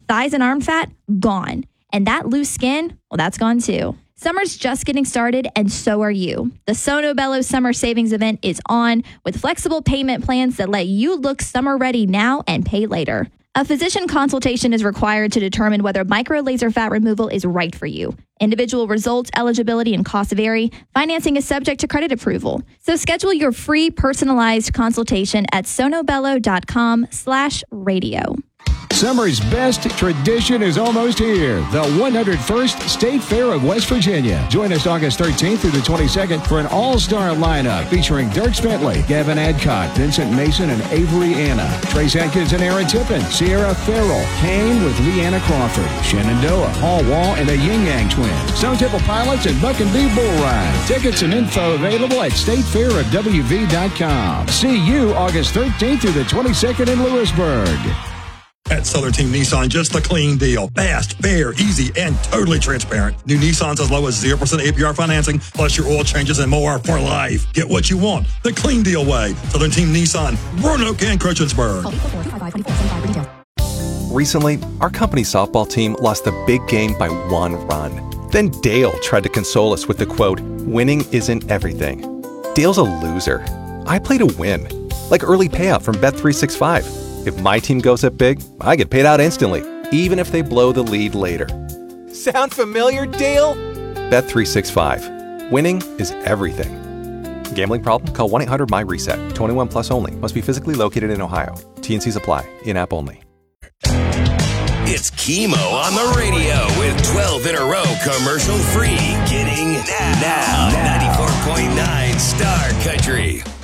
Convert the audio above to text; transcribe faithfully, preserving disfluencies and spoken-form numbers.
thighs and arm fat, gone. And that loose skin, well, that's gone too. Summer's just getting started, and so are you. The Sono Bello Summer Savings Event is on with flexible payment plans that let you look summer ready now and pay later. A physician consultation is required to determine whether micro laser fat removal is right for you. Individual results, eligibility, and costs vary. Financing is subject to credit approval. So schedule your free personalized consultation at sonobello.com slash radio. Summer's best tradition is almost here. The one hundred first State Fair of West Virginia. Join us August thirteenth through the twenty-second for an all-star lineup featuring Dierks Bentley, Gavin Adcock, Vincent Mason, and Avery Anna, Trace Atkins and Aaron Tippin, Sierra Farrell, Kane with Leanna Crawford, Shenandoah, Paul Wall, and the Yin Yang Twins, Stone Temple Pilots, and Buck and Bee Bull Ride. Tickets and info available at state fair of w v dot com. See you August thirteenth through the twenty-second in Lewisburg. At Southern Team Nissan, just the clean deal. Fast, fair, easy, and totally transparent. New Nissans as low as zero percent A P R financing, plus your oil changes and more for life. Get what you want the clean deal way. Southern Team Nissan, Roanoke and Crochensburg. Recently, our company softball team lost the big game by one run. Then Dale tried to console us with the quote, "Winning isn't everything." Dale's a loser. I play to win. Like early payout from Bet three sixty-five. If my team goes up big, I get paid out instantly, even if they blow the lead later. Sound familiar, Dale? Bet three sixty-five. Winning is everything. Gambling problem? Call one eight hundred M Y reset. twenty-one plus only. Must be physically located in Ohio. T N Cs apply. In-app only. It's Chemo on the radio with twelve in a row commercial free. Getting now. now. ninety-four point nine Star Country.